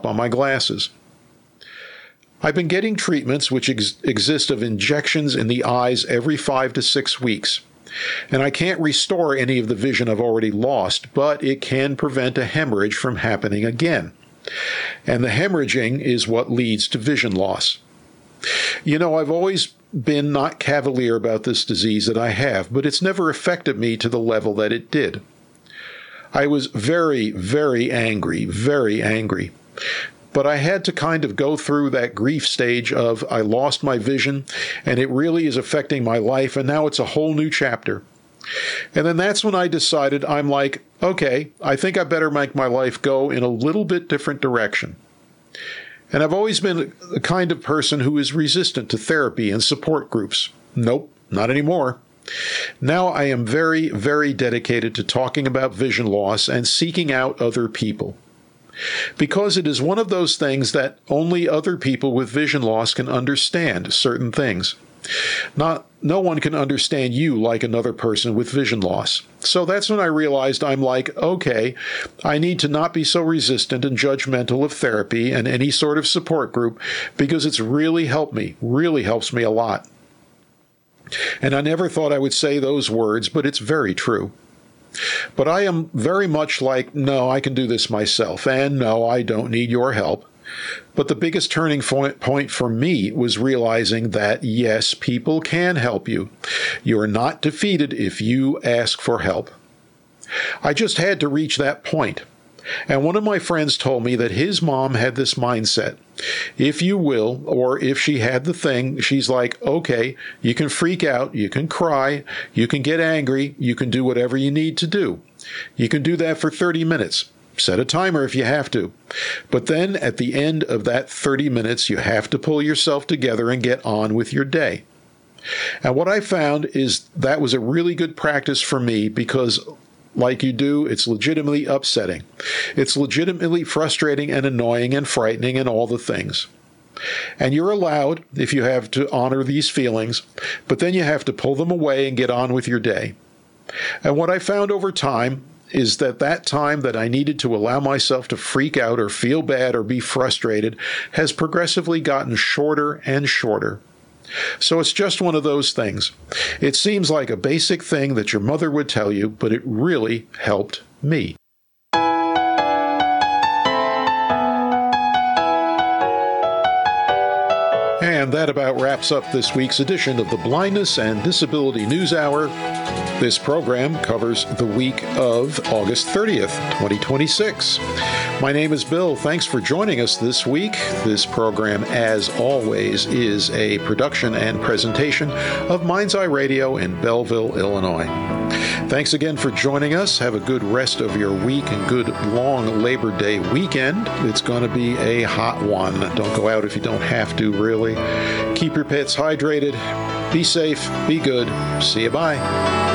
on my glasses. I've been getting treatments which exist of injections in the eyes every 5 to 6 weeks. And I can't restore any of the vision I've already lost, but it can prevent a hemorrhage from happening again. And the hemorrhaging is what leads to vision loss. You know, I've always been not cavalier about this disease that I have, but it's never affected me to the level that it did. I was very, very angry, very angry. But I had to kind of go through that grief stage of I lost my vision and it really is affecting my life, and now it's a whole new chapter. And then that's when I decided, I'm like, okay, I think I better make my life go in a little bit different direction. And I've always been the kind of person who is resistant to therapy and support groups. Nope, not anymore. Now I am very, very dedicated to talking about vision loss and seeking out other people. Because it is one of those things that only other people with vision loss can understand certain things. No one can understand you like another person with vision loss. So that's when I realized I'm like, okay, I need to not be so resistant and judgmental of therapy and any sort of support group, because it's really helped me, really helps me a lot. And I never thought I would say those words, but it's very true. But I am very much like, no, I can do this myself, and no, I don't need your help. But the biggest turning point for me was realizing that, yes, people can help you. You are not defeated if you ask for help. I just had to reach that point. And one of my friends told me that his mom had this mindset. If you will, or if she had the thing, she's like, okay, you can freak out, you can cry, you can get angry, you can do whatever you need to do. You can do that for 30 minutes. Set a timer if you have to. But then at the end of that 30 minutes, you have to pull yourself together and get on with your day. And what I found is that was a really good practice for me, because like you do, it's legitimately upsetting. It's legitimately frustrating and annoying and frightening and all the things. And you're allowed, if you have, to honor these feelings, but then you have to pull them away and get on with your day. And what I found over time is that time that I needed to allow myself to freak out or feel bad or be frustrated has progressively gotten shorter and shorter. So it's just one of those things. It seems like a basic thing that your mother would tell you, but it really helped me. And that about wraps up this week's edition of the Blindness and Disability News Hour. This program covers the week of August 30th, 2026. My name is Bill. Thanks for joining us this week. This program, as always, is a production and presentation of Mind's Eye Radio in Belleville, Illinois. Thanks again for joining us. Have a good rest of your week and good long Labor Day weekend. It's going to be a hot one. Don't go out if you don't have to, really. Keep your pets hydrated. Be safe. Be good. See you. Bye.